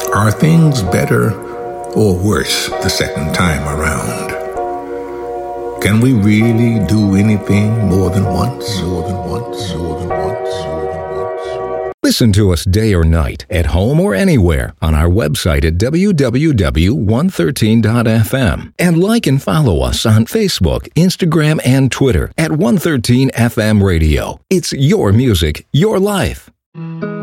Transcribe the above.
Are things better or worse the second time around? Can we really do anything more than once? Listen to us day or night, at home or anywhere, on our website at www.113.fm. And like and follow us on Facebook, Instagram, and Twitter at 113FM Radio. It's your music, your life.